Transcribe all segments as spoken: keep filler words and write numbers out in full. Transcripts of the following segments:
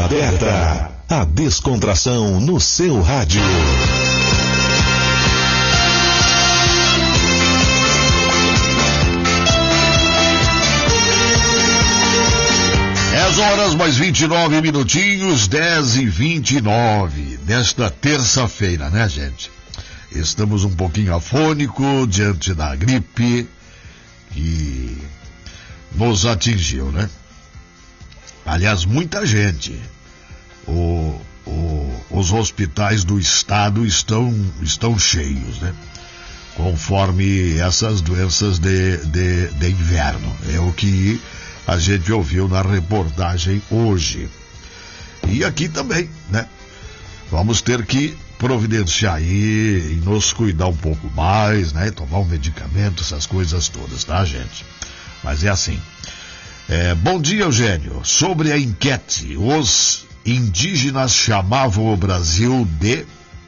aberta. A descontração no seu rádio. dez horas mais vinte e nove minutinhos, dez e vinte e nove, nesta terça-feira, né, gente? Estamos um pouquinho afônico diante da gripe que nos atingiu, né? Aliás, muita gente. O, o, os hospitais do estado estão, estão cheios, né? Conforme essas doenças de, de, de inverno. É o que a gente ouviu na reportagem hoje. E aqui também, né? Vamos ter que providenciar aí e nos cuidar um pouco mais, né? Tomar um medicamento, essas coisas todas, tá, gente? Mas é assim. É, bom dia, Eugênio. Sobre a enquete, os indígenas chamavam o Brasil de...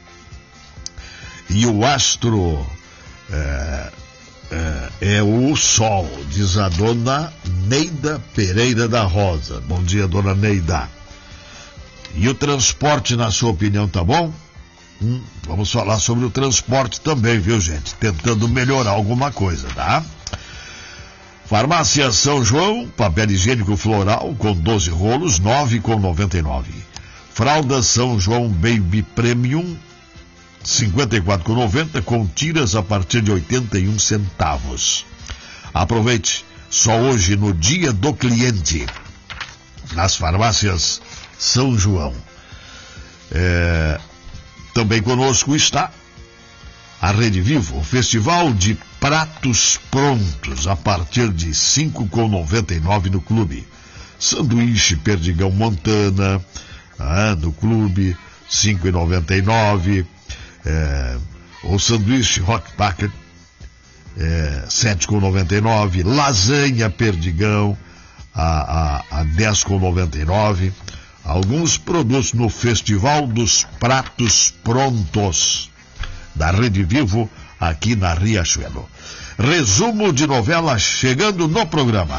E o astro é, é, é o sol, diz a dona Neida Pereira da Rosa. Bom dia, dona Neida. E o transporte, na sua opinião, tá bom? Hum, vamos falar sobre o transporte também, viu, gente? Tentando melhorar alguma coisa, tá? Farmácia São João, papel higiênico floral com doze rolos, nove reais e noventa e nove centavos. Fralda São João Baby Premium, cinquenta e quatro reais e noventa centavos, com tiras a partir de oitenta e um centavos. Aproveite, só hoje no Dia do Cliente, nas farmácias São João. É, também conosco está a Rede Vivo, o Festival de Pratos Prontos, a partir de cinco reais e noventa e nove centavos no clube. Sanduíche Perdigão Montana, ah, no clube, cinco reais e noventa e nove centavos. É, o sanduíche Hot Pocket, é, sete reais e noventa e nove centavos. Lasanha Perdigão, a, a, a dez reais e noventa e nove centavos. Alguns produtos no Festival dos Pratos Prontos da Rede Vivo, aqui na Riachuelo. Resumo de novela chegando no programa.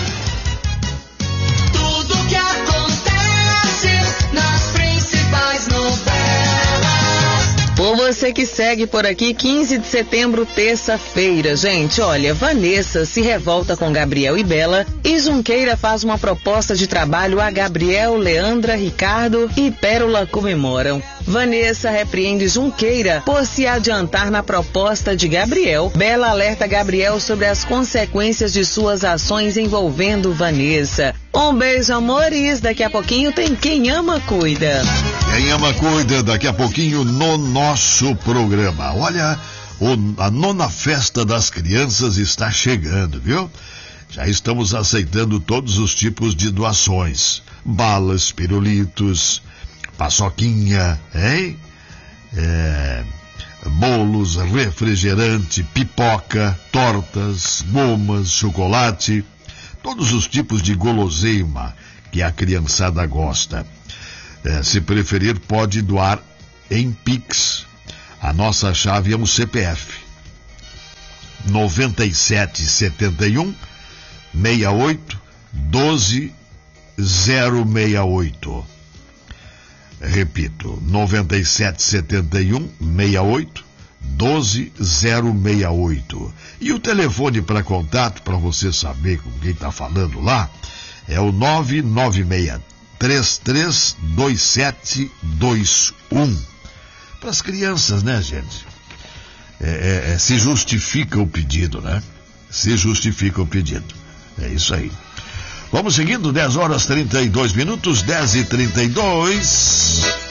Tudo que acontece nas principais novelas. Por você que segue por aqui, quinze de setembro, terça-feira. Gente, olha, Vanessa se revolta com Gabriel e Bela e Junqueira faz uma proposta de trabalho a Gabriel, Leandra, Ricardo e Pérola comemoram. Vanessa repreende Junqueira por se adiantar na proposta de Gabriel. Bela alerta Gabriel sobre as consequências de suas ações envolvendo Vanessa. Um beijo, amores. Daqui a pouquinho tem Quem Ama Cuida. Quem Ama Cuida, daqui a pouquinho no nosso programa. Olha, o, a nona festa das crianças está chegando, viu? Já estamos aceitando todos os tipos de doações. Balas, pirulitos, paçoquinha, hein? É, bolos, refrigerante, pipoca, tortas, gomas, chocolate, todos os tipos de guloseima que a criançada gosta. É, se preferir, pode doar em Pix. A nossa chave é um C P F. noventa e sete setenta e um sessenta e oito doze zero seis oito. Repito, noventa e sete setenta e um sessenta e oito doze zero seis oito. E o telefone para contato, para você saber com quem está falando lá, é o nove nove seis três três dois sete dois um. Para as crianças, né, gente? É, é, é, se justifica o pedido, né? Se justifica o pedido. É isso aí. Vamos seguindo, dez horas trinta e dois minutos, dez e trinta e dois.